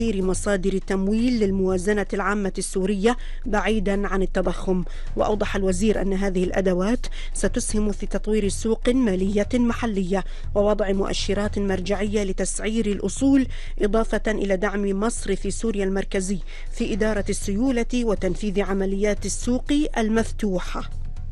مصادر تمويل للموازنة العامة السورية بعيدا عن التضخم. وأوضح الوزير أن هذه الأدوات ستسهم في تطوير سوق مالية محلية ووضع مؤشرات مرجعية لتسعير الأصول، إضافة إلى دعم مصرف سوريا المركزي في إدارة السيولة وتنفيذ عمليات السوق المفتوحة.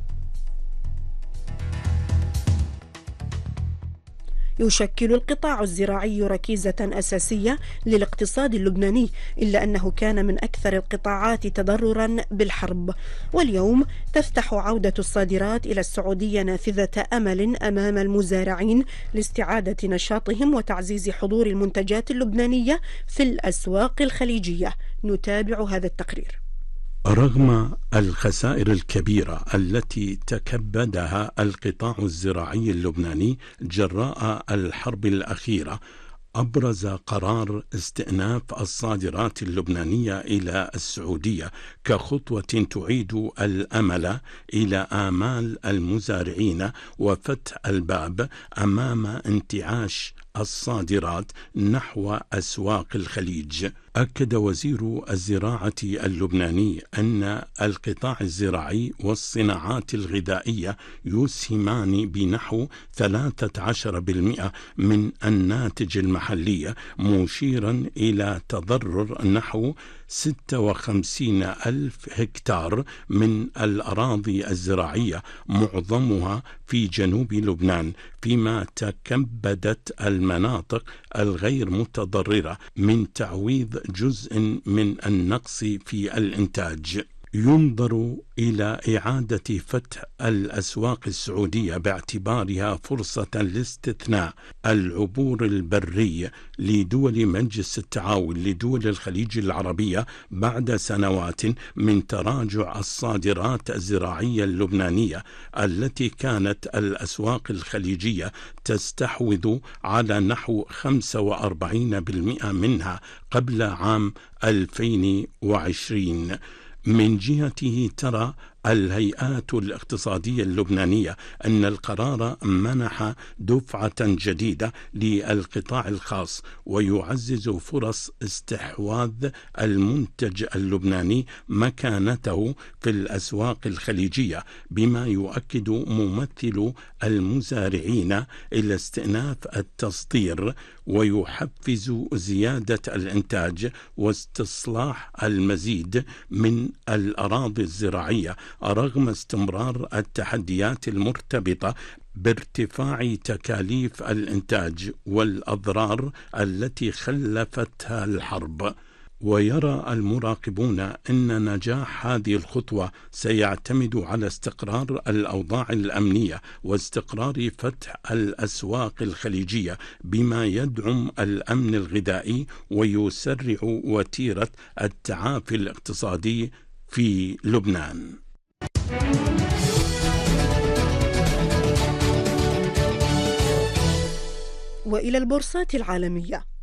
يشكل القطاع الزراعي ركيزة أساسية للاقتصاد اللبناني، إلا أنه كان من أكثر القطاعات تضررا بالحرب. واليوم تفتح عودة الصادرات إلى السعودية نافذة أمل أمام المزارعين لاستعادة نشاطهم وتعزيز حضور المنتجات اللبنانية في الأسواق الخليجية. نتابع هذا التقرير. رغم الخسائر الكبيرة التي تكبدها القطاع الزراعي اللبناني جراء الحرب الأخيرة، أبرز قرار استئناف الصادرات اللبنانية إلى السعودية كخطوة تعيد الأمل إلى آمال المزارعين وفتح الباب أمام انتعاش الصادرات نحو أسواق الخليج. أكد وزير الزراعة اللبناني أن القطاع الزراعي والصناعات الغذائية يسهمان بنحو 13% من الناتج المحلي، مشيرا إلى تضرر نحو 56 ألف هكتار من الأراضي الزراعية معظمها في جنوب لبنان، فيما تكبدت المناطق الغير متضررة من تعويض جزء من النقص في الإنتاج. ينظر إلى إعادة فتح الأسواق السعودية باعتبارها فرصة لاستثناء العبور البري لدول مجلس التعاون لدول الخليج العربية بعد سنوات من تراجع الصادرات الزراعية اللبنانية، التي كانت الأسواق الخليجية تستحوذ على نحو 45% منها قبل عام 2020. من جهته ترى الهيئات الاقتصادية اللبنانية أن القرار منح دفعة جديدة للقطاع الخاص ويعزز فرص استحواذ المنتج اللبناني مكانته في الأسواق الخليجية، بما يؤكد ممثل المزارعين إلى استئناف التصدير ويحفز زيادة الإنتاج واستصلاح المزيد من الأراضي الزراعية، رغم استمرار التحديات المرتبطة بارتفاع تكاليف الإنتاج والأضرار التي خلفتها الحرب. ويرى المراقبون أن نجاح هذه الخطوة سيعتمد على استقرار الأوضاع الأمنية واستقرار فتح الأسواق الخليجية، بما يدعم الأمن الغذائي ويسرع وتيرة التعافي الاقتصادي في لبنان. وإلى البورصات العالمية.